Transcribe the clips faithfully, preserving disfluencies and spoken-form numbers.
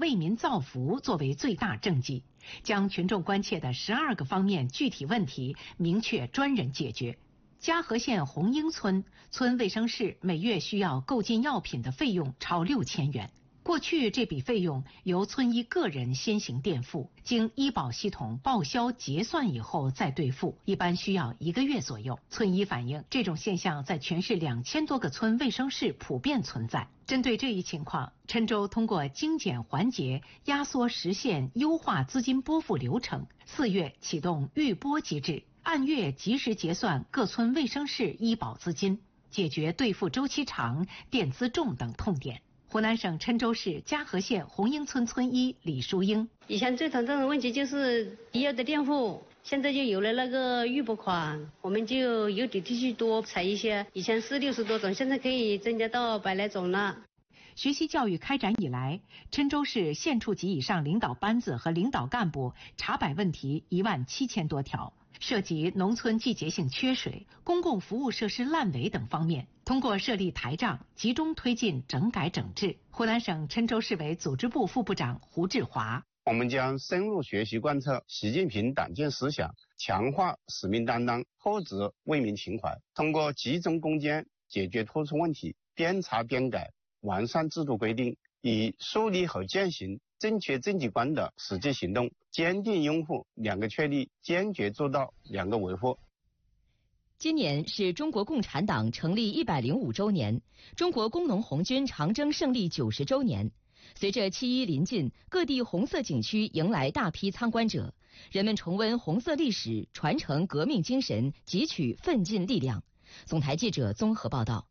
为民造福作为最大政绩，将群众关切的十二个方面具体问题明确专人解决。嘉禾县红英村村卫生室每月需要购进药品的费用超六千元。过去这笔费用由村医个人先行垫付，经医保系统报销结算以后再兑付，一般需要一个月左右。村医反映，这种现象在全市两千多个村卫生室普遍存在。针对这一情况，郴州通过精简环节、压缩实现、优化资金拨付流程，四月启动预拨机制，按月及时结算各村卫生室医保资金，解决兑付周期长、垫资重等痛点。湖南省郴州市嘉禾县红英村村医李淑英： 以前最头疼的问题就是医药的垫付，现在就有了那个预拨款，我们就有底气去多采一些，以前是六十多种，现在可以增加到百来种了。 学习教育开展以来，郴州市县处级以上领导班子和领导干部查摆问题一万七千多条，涉及农村季节性缺水、公共服务设施烂尾等方面。通过设立台账，集中推进整改整治。湖南省郴州市委组织部副部长胡志华： 我们将深入学习贯彻习近平党建思想，强化使命担当，厚植为民情怀，通过集中攻坚解决突出问题，边查边改，完善制度规定，以树立和践行正确政绩观的实际行动，坚定拥护两个确立，坚决做到两个维护。 今年是中国共产党成立一百零五周年，中国工农红军长征胜利九十周年。随着七一临近，各地红色景区迎来大批参观者，人们重温红色历史，传承革命精神，汲取奋进力量。总台记者综合报道。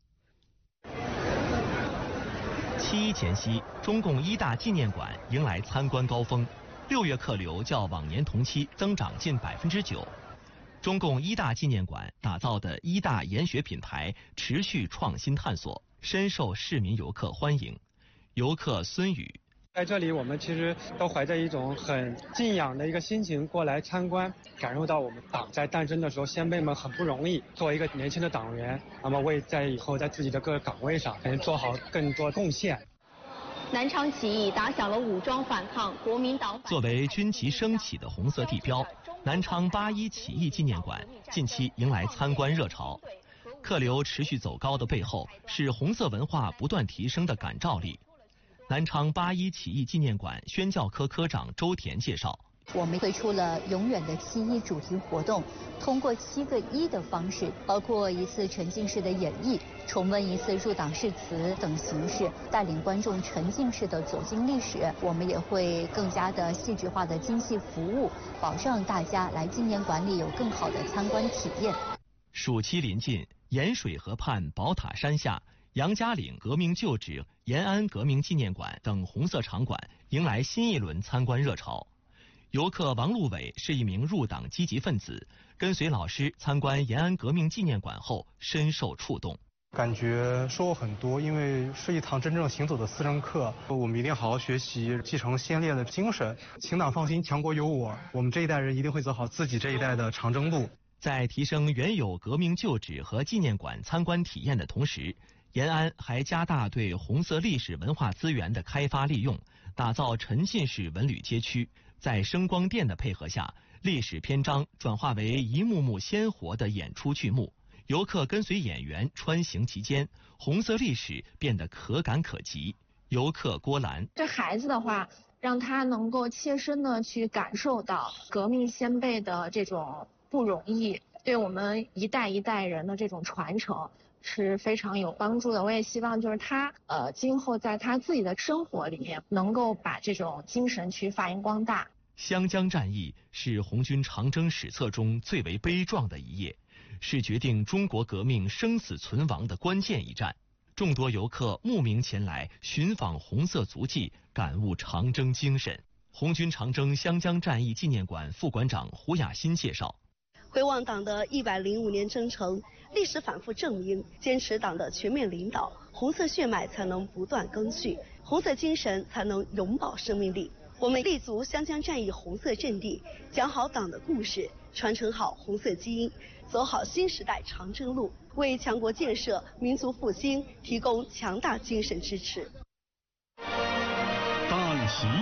七一前夕，中共一大纪念馆迎来参观高峰，六月客流较往年同期增长近百分之九。中共一大纪念馆打造的一大研学品牌持续创新探索，深受市民游客欢迎。游客孙宇： 在这里，我们其实都怀着一种很敬仰的一个心情过来参观，感受到我们党在诞生的时候，先辈们很不容易。作为一个年轻的党员，那么为在以后在自己的各个岗位上，能做好更多贡献。 南昌起义打响了武装反抗，国民党作为军旗升起的红色地标，南昌八一起义纪念馆近期迎来参观热潮。客流持续走高的背后，是红色文化不断提升的感召力。南昌八一起义纪念馆宣教科科长周田介绍， 我们推出了永远的七一主题活动，通过七个一的方式，包括一次沉浸式的演绎、重温一次入党誓词等形式，带领观众沉浸式的走进历史。我们也会更加的戏剧化的精细服务，保证大家来纪念馆里有更好的参观体验。 暑期临近，盐水河畔宝塔山下、杨家岭革命旧址、延安革命纪念馆等红色场馆迎来新一轮参观热潮。游客王路伟是一名入党积极分子，跟随老师参观延安革命纪念馆后深受触动， 感觉收获很多，因为是一堂真正行走的思政课，我们一定好好学习，继承先烈的精神。请党放心，强国有我，我们这一代人一定会走好自己这一代的长征路。 在提升原有革命旧址和纪念馆参观体验的同时，延安还加大对红色历史文化资源的开发利用，打造沉浸式文旅街区。在声光电的配合下，历史篇章转化为一幕幕鲜活的演出剧目，游客跟随演员穿行其间，红色历史变得可感可及。游客郭兰： 这孩子的话，让他能够切身的去感受到革命先辈的这种不容易，对我们一代一代人的这种传承是非常有帮助的。我也希望就是他呃今后在他自己的生活里面能够把这种精神去发扬光大。 湘江战役是红军长征史册中最为悲壮的一页，是决定中国革命生死存亡的关键一战。众多游客慕名前来寻访红色足迹，感悟长征精神。红军长征湘江战役纪念馆副馆长胡雅欣介绍， 回望党的一百零五年征程，历史反复证明，坚持党的全面领导，红色血脉才能不断更续，红色精神才能永葆生命力。我们立足湘江战役红色阵地，讲好党的故事，传承好红色基因，走好新时代长征路，为强国建设、民族复兴提供强大精神支持。 党旗